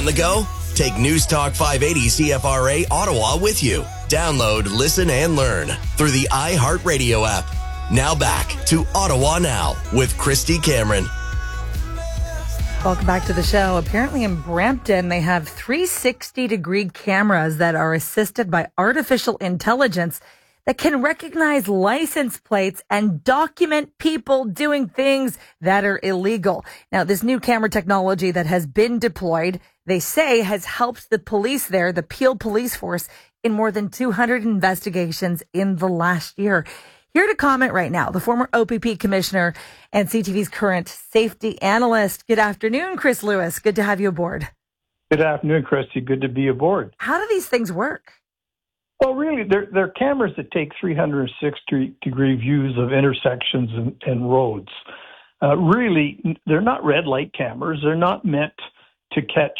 the go? Take News Talk 580 CFRA Ottawa with you. Download, listen, and learn through the iHeartRadio app. Now back to Ottawa Now with Christy Cameron. Welcome back to the show. Apparently in Brampton, they have 360-degree cameras that are assisted by artificial intelligence that can recognize license plates and document people doing things that are illegal. Now, this new camera technology that has been deployed, they say, has helped the police there, the Peel Police Force, in more than 200 investigations in the last year. Here to comment right now, the former OPP commissioner and CTV's current safety analyst. Good afternoon, Chris Lewis. Good to have you aboard. Good afternoon, Christy. Good to be aboard. How do these things work? Well, really, they're cameras that take 360-degree views of intersections and roads. Really, they're not red light cameras. They're not meant to catch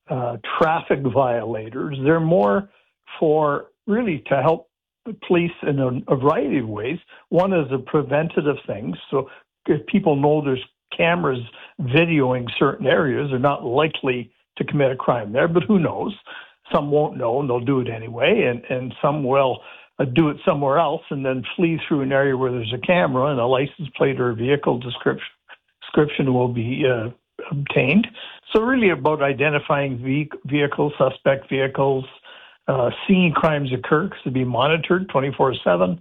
traffic violators. They're more for really to help the police in a variety of ways. One is a preventative thing. So if people know there's cameras videoing certain areas, they're not likely to commit a crime there, but who knows? Some won't know and they'll do it anyway, and some will do it somewhere else and then flee through an area where there's a camera and a license plate or a vehicle description will be obtained. So really about identifying vehicles, suspect vehicles, seeing crimes occur to be monitored 24/7,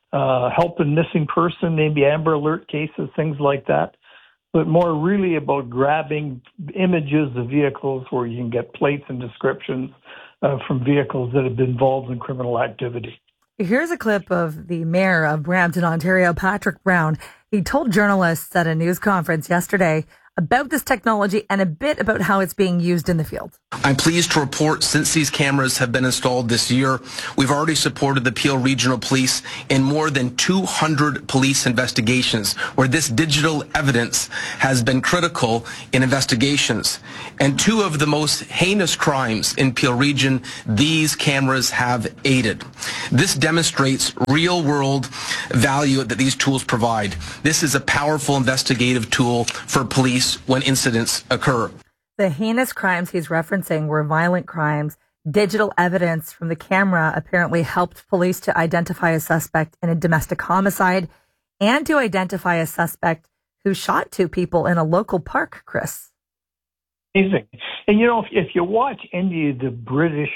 helping missing person, maybe Amber Alert cases, things like that. But more really about grabbing images of vehicles where you can get plates and descriptions from vehicles that have been involved in criminal activity. Here's a clip of the mayor of Brampton, Ontario, Patrick Brown. He told journalists at a news conference yesterday about this technology and a bit about how it's being used in the field. I'm pleased to report since these cameras have been installed this year, we've already supported the Peel Regional Police in more than 200 police investigations where this digital evidence has been critical in investigations. And two of the most heinous crimes in Peel Region, these cameras have aided. This demonstrates real-world value that these tools provide. This is a powerful investigative tool for police when incidents occur. The heinous crimes he's referencing were violent crimes. Digital evidence from the camera apparently helped police to identify a suspect in a domestic homicide and to identify a suspect who shot two people in a local park, Chris. Amazing. And, you know, if you watch any of the British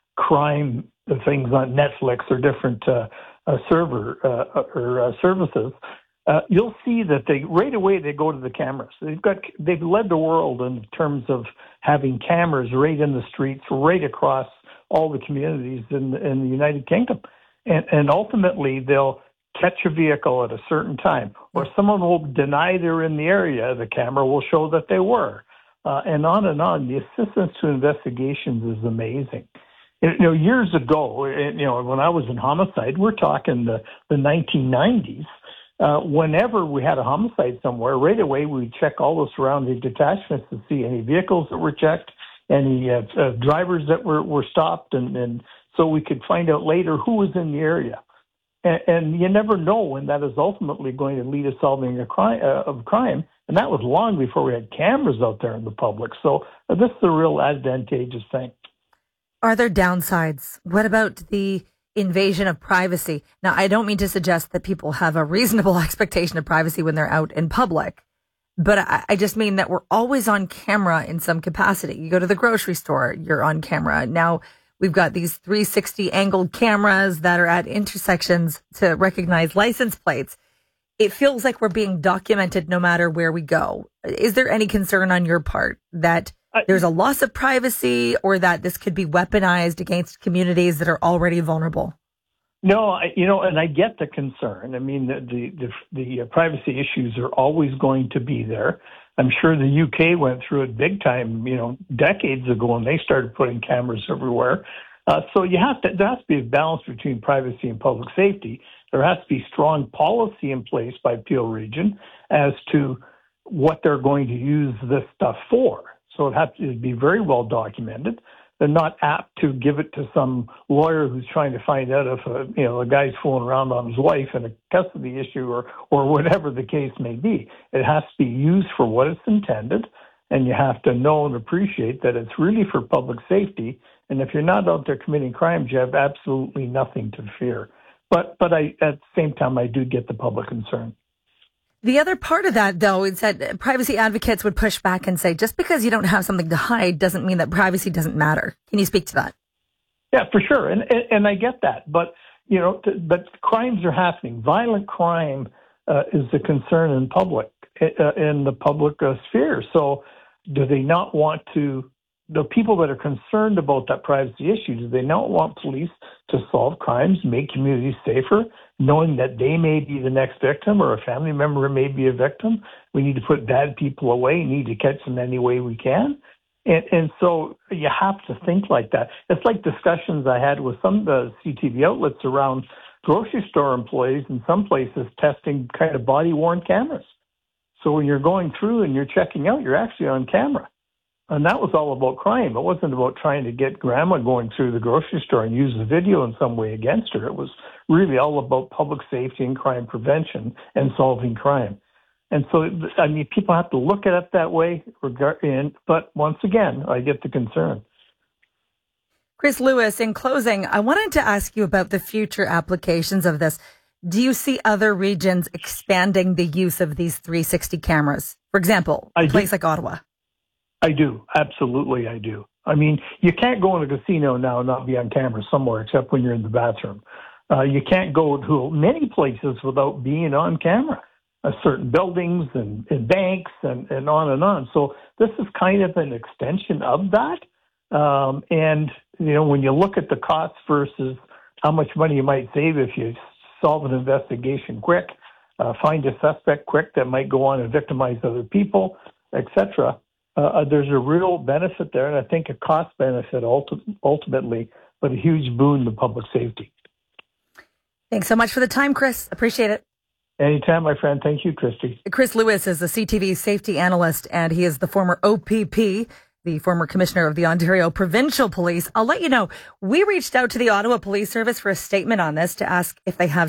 crime things on Netflix or different services, you'll see that right away they go to the cameras. They've led the world in terms of having cameras right in the streets, right across all the communities in the United Kingdom, and ultimately they'll catch a vehicle at a certain time, or someone will deny they're in the area. The camera will show that they were, and on and on. The assistance to investigations is amazing. You know, years ago, you know, when I was in homicide, we're talking the 1990s. Whenever we had a homicide somewhere, right away we'd check all the surrounding detachments to see any vehicles that were checked, any drivers that were stopped, and so we could find out later who was in the area. And you never know when that is ultimately going to lead to solving a crime, and that was long before we had cameras out there in the public. So this is a real advantageous thing. Are there downsides? What about the invasion of privacy? Now, I don't mean to suggest that people have a reasonable expectation of privacy when they're out in public, but I just mean that we're always on camera in some capacity. You go to the grocery store, you're on camera. Now we've got these 360 angled cameras that are at intersections to recognize license plates. It feels like we're being documented no matter where we go. Is there any concern on your part that there's a loss of privacy or that this could be weaponized against communities that are already vulnerable? No, and I get the concern. I mean, the privacy issues are always going to be there. I'm sure the UK went through it big time, decades ago, and they started putting cameras everywhere. So there has to be a balance between privacy and public safety. There has to be strong policy in place by Peel Region as to what they're going to use this stuff for. So it has to be very well documented. They're not apt to give it to some lawyer who's trying to find out if a guy's fooling around on his wife in a custody issue or whatever the case may be. It has to be used for what it's intended, and you have to know and appreciate that it's really for public safety. And if you're not out there committing crimes, you have absolutely nothing to fear. But I, at the same time, I do get the public concern. The other part of that, though, is that privacy advocates would push back and say, just because you don't have something to hide doesn't mean that privacy doesn't matter. Can you speak to that? Yeah, for sure. And I get that. But, but crimes are happening. Violent crime is a concern in the public sphere. So do they not want to, the people that are concerned about that privacy issue, do they not want police to solve crimes, make communities safer, knowing that they may be the next victim or a family member may be a victim? We need to put bad people away, need to catch them any way we can. And so you have to think like that. It's like discussions I had with some of the CTV outlets around grocery store employees in some places testing kind of body-worn cameras. So when you're going through and you're checking out, you're actually on camera. And that was all about crime. It wasn't about trying to get grandma going through the grocery store and use the video in some way against her. It was really all about public safety and crime prevention and solving crime. And so, I mean, people have to look at it that way. But once again, I get the concern. Chris Lewis, in closing, I wanted to ask you about the future applications of this. Do you see other regions expanding the use of these 360 cameras? For example, a place like Ottawa. I do. Absolutely, I do. I mean, you can't go in a casino now and not be on camera somewhere except when you're in the bathroom. You can't go to many places without being on camera. Certain buildings and banks and on and on. So this is kind of an extension of that. And, when you look at the cost versus how much money you might save if you solve an investigation quick, find a suspect quick that might go on and victimize other people, etc., there's a real benefit there, and I think a cost benefit ultimately, but a huge boon to public safety. Thanks so much for the time, Chris. Appreciate it. Anytime, my friend. Thank you, Christy. Chris Lewis is a CTV safety analyst, and he is the former OPP, the former commissioner of the Ontario Provincial Police. I'll let you know, we reached out to the Ottawa Police Service for a statement on this to ask if they have